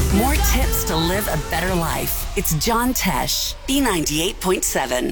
More tips to live a better life. It's John Tesh, B98.7.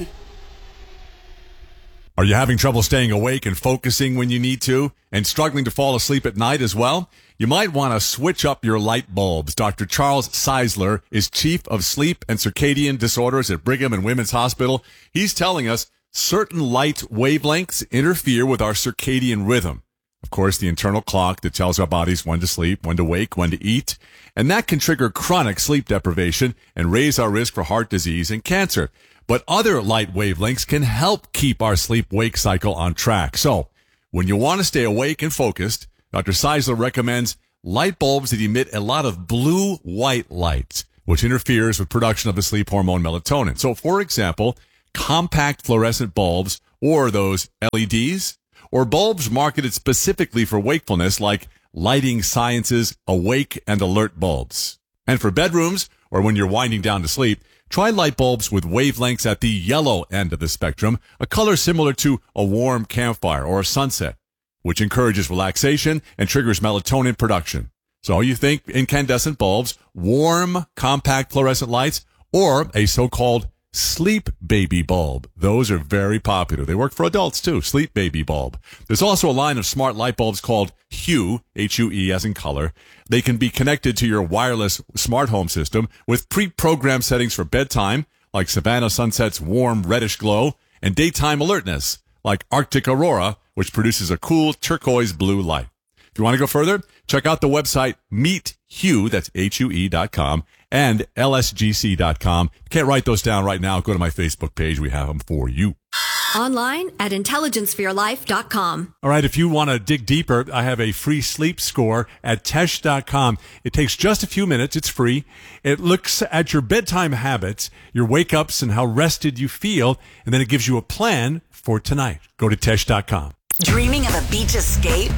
Are you having trouble staying awake and focusing when you need to and struggling to fall asleep at night as well? You might want to switch up your light bulbs. Dr. Charles Seisler is Chief of Sleep and Circadian Disorders at Brigham and Women's Hospital. He's telling us certain light wavelengths interfere with our circadian rhythm. Of course, the internal clock that tells our bodies when to sleep, when to wake, when to eat. And that can trigger chronic sleep deprivation and raise our risk for heart disease and cancer. But other light wavelengths can help keep our sleep-wake cycle on track. So, when you want to stay awake and focused, Dr. Seisler recommends light bulbs that emit a lot of blue-white light, which interferes with production of the sleep hormone melatonin. So, for example, compact fluorescent bulbs or those LEDs, or bulbs marketed specifically for wakefulness like Lighting Science's Awake and Alert bulbs. And for bedrooms, or when you're winding down to sleep, try light bulbs with wavelengths at the yellow end of the spectrum, a color similar to a warm campfire or a sunset, which encourages relaxation and triggers melatonin production. So you think incandescent bulbs, warm, compact fluorescent lights, or a so-called Sleep Baby bulb. Those are very popular. They work for adults too. Sleep Baby bulb. There's also a line of smart light bulbs called Hue, H-U-E as in color. They can be connected to your wireless smart home system with pre-programmed settings for bedtime, like Savannah Sunset's warm reddish glow, and daytime alertness, like Arctic Aurora, which produces a cool turquoise blue light. If you want to go further, check out the website MeetHue, that's HUE.com, and LSGC.com. Can't write those down right now. Go to my Facebook page. We have them for you. Online at intelligenceforyourlife.com. All right, if you want to dig deeper, I have a free sleep score at Tesh.com. It takes just a few minutes. It's free. It looks at your bedtime habits, your wake-ups, and how rested you feel, and then it gives you a plan for tonight. Go to Tesh.com. Dreaming of a beach escape?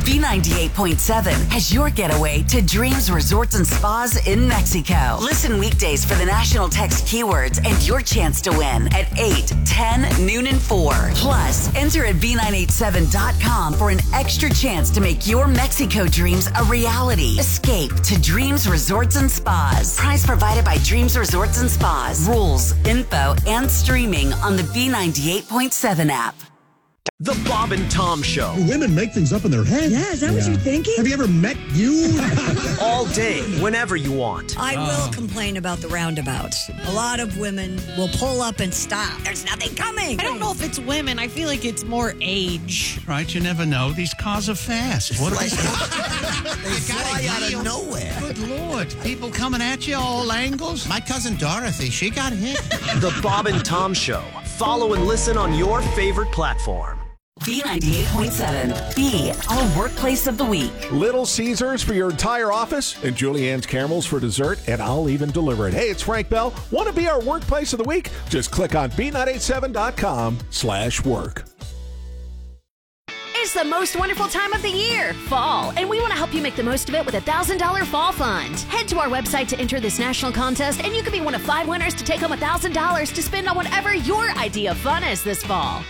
B98.7 has your getaway to Dreams Resorts and Spas in Mexico. Listen weekdays for the national text keywords and your chance to win at 8, 10, noon, and 4. Plus, enter at B987.com for an extra chance to make your Mexico dreams a reality. Escape to Dreams Resorts and Spas. Prize provided by Dreams Resorts and Spas. Rules, info, and streaming on the B98.7 app. The Bob and Tom Show. Women make things up in their head. Yeah, is that what you're thinking? Have you ever met you? All day, whenever you want. I will complain about the roundabouts. A lot of women will pull up and stop. There's nothing coming. I don't know if it's women. I feel like it's more age. Right, you never know. These cars are fast. What are they? They fly out of nowhere. Good Lord. People coming at you all angles. My cousin Dorothy, she got hit. The Bob and Tom Show. Follow and listen on your favorite platform. B98.7. Be our workplace of the week. Little Caesars for your entire office and Julianne's caramels for dessert, and I'll even deliver it. Hey, it's Frank Bell. Want to be our workplace of the week? Just click on B987.com/work. It's the most wonderful time of the year, fall, and we want to help you make the most of it with a $1,000 fall fund. Head to our website to enter this national contest, and you could be one of 5 winners to take home $1,000 to spend on whatever your idea of fun is this fall.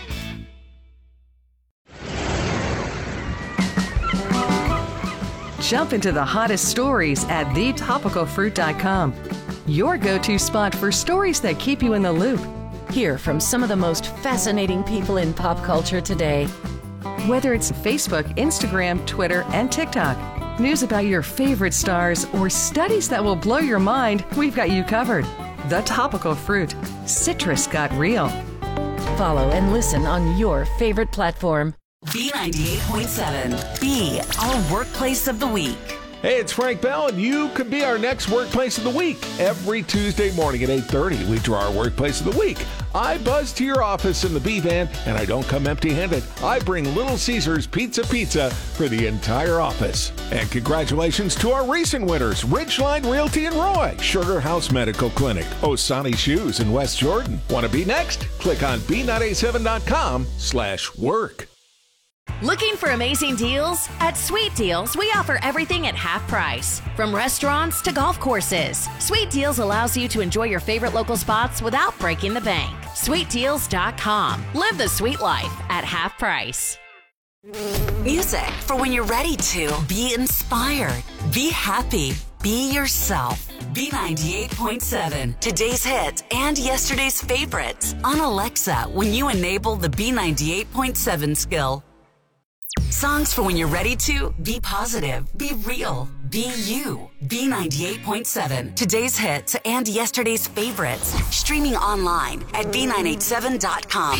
Jump into the hottest stories at thetopicalfruit.com. Your go-to spot for stories that keep you in the loop. Hear from some of the most fascinating people in pop culture today. Whether it's Facebook, Instagram, Twitter, and TikTok, news about your favorite stars, or studies that will blow your mind, we've got you covered. The Topical Fruit. Citrus got real. Follow and listen on your favorite platform. B98.7. Be our workplace of the week. Hey, it's Frank Bell, and you could be our next workplace of the week. Every Tuesday morning at 8:30, we draw our workplace of the week. I buzz to your office in the B-Van, and I don't come empty-handed. I bring Little Caesars pizza for the entire office. And congratulations to our recent winners, Ridgeline Realty in Roy, Sugar House Medical Clinic, Osani Shoes in West Jordan. Want to be next? Click on B987.com/work. Looking for amazing deals? At Sweet Deals, we offer everything at half price. From restaurants to golf courses, Sweet Deals allows you to enjoy your favorite local spots without breaking the bank. SweetDeals.com. Live the sweet life at half price. Music for when you're ready to be inspired, be happy, Be yourself. B98.7. Today's hits and yesterday's favorites on Alexa when you enable the B98.7 skill. Songs for when you're ready to be positive, be real, be you. B98.7. Today's hits and yesterday's favorites. Streaming online at B987.com.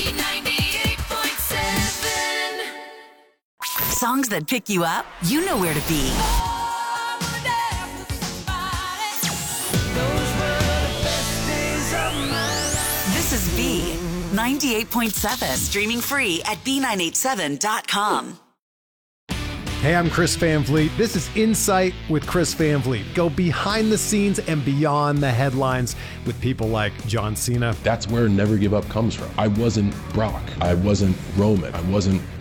B98.7. Songs that pick you up, you know where to be. This is B98.7. Streaming free at B987.com. Hey, I'm Chris Van Vliet. This is Insight with Chris Van Vliet. Go behind the scenes and beyond the headlines with people like John Cena. That's where Never Give Up comes from. I wasn't Brock. I wasn't Roman. I wasn't